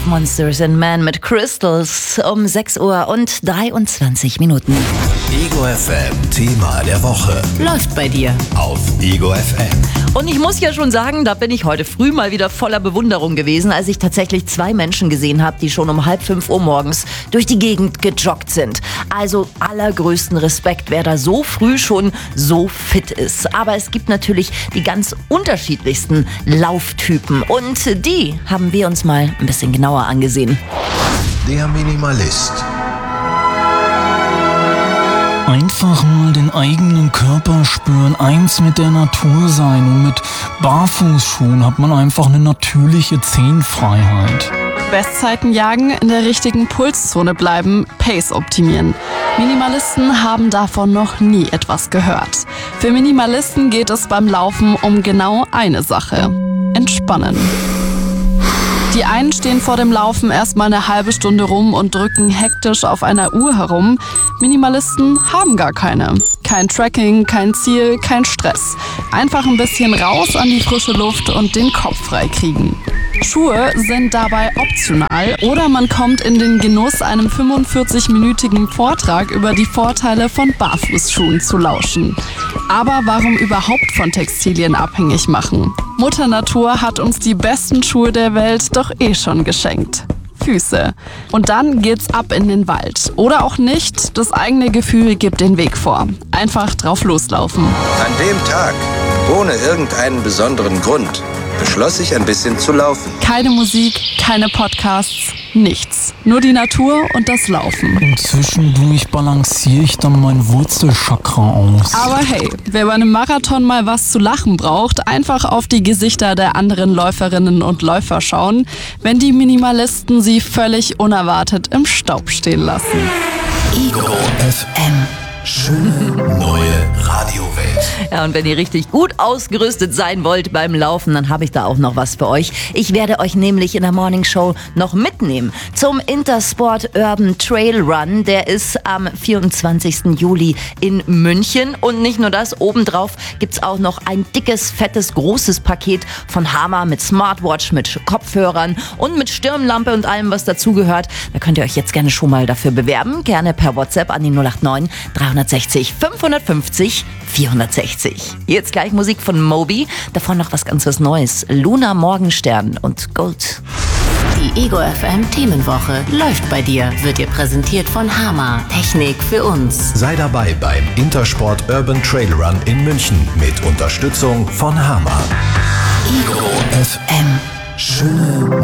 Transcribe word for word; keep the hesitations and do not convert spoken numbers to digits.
Monsters and Men mit Crystals um sechs Uhr und dreiundzwanzig Minuten. Ego F M, Thema der Woche. Läuft bei dir. Auf Ego F M. Und ich muss ja schon sagen, da bin ich heute früh mal wieder voller Bewunderung gewesen, als ich tatsächlich zwei Menschen gesehen habe, die schon um halb fünf Uhr morgens durch die Gegend gejoggt sind. Also allergrößten Respekt, wer da so früh schon so fit ist. Aber es gibt natürlich die ganz unterschiedlichsten Lauftypen und die haben wir uns mal ein bisschen genauer angesehen. Der Minimalist. Einfach mal den eigenen Körper spüren, eins mit der Natur sein, und mit Barfußschuhen hat man einfach eine natürliche Zehenfreiheit. Bestzeiten jagen, in der richtigen Pulszone bleiben, Pace optimieren. Minimalisten haben davon noch nie etwas gehört. Für Minimalisten geht es beim Laufen um genau eine Sache: Entspannen. Die einen stehen vor dem Laufen erstmal eine halbe Stunde rum und drücken hektisch auf einer Uhr herum. Minimalisten haben gar keine. Kein Tracking, kein Ziel, kein Stress. Einfach ein bisschen raus an die frische Luft und den Kopf frei kriegen. Schuhe sind dabei optional oder man kommt in den Genuss, einem fünfundvierzig-minütigen Vortrag über die Vorteile von Barfußschuhen zu lauschen. Aber warum überhaupt von Textilien abhängig machen? Mutter Natur hat uns die besten Schuhe der Welt doch eh schon geschenkt. Füße. Und dann geht's ab in den Wald. Oder auch nicht, das eigene Gefühl gibt den Weg vor. Einfach drauf loslaufen. An dem Tag, ohne irgendeinen besonderen Grund, beschloss ich ein bisschen zu laufen. Keine Musik, keine Podcasts, nichts. Nur die Natur und das Laufen. Und zwischendurch balanciere ich dann mein Wurzelchakra aus. Aber hey, wer bei einem Marathon mal was zu lachen braucht, einfach auf die Gesichter der anderen Läuferinnen und Läufer schauen, wenn die Minimalisten sie völlig unerwartet im Staub stehen lassen. Ego F M. Schöne neue Radiowelt. Ja, und wenn ihr richtig gut ausgerüstet sein wollt beim Laufen, dann habe ich da auch noch was für euch. Ich werde euch nämlich in der Morning Show noch mitnehmen zum Intersport Urban Trail Run. Der ist am vierundzwanzigsten Juli in München. Und nicht nur das, obendrauf gibt's auch noch ein dickes, fettes, großes Paket von Hama mit Smartwatch, mit Kopfhörern und mit Stirnlampe und allem, was dazugehört. Da könnt ihr euch jetzt gerne schon mal dafür bewerben. Gerne per WhatsApp an die null acht neun dreihundertsechzig fünfhundertfünfzig vierhundertsechzig. Jetzt gleich Musik von Moby, davon noch was ganz was Neues. Luna Morgenstern und Gold. Die Ego F M Themenwoche läuft bei dir, wird dir präsentiert von Hama. Technik für uns. Sei dabei beim Intersport Urban Trail Run in München mit Unterstützung von Hama. Ego F M. Schöne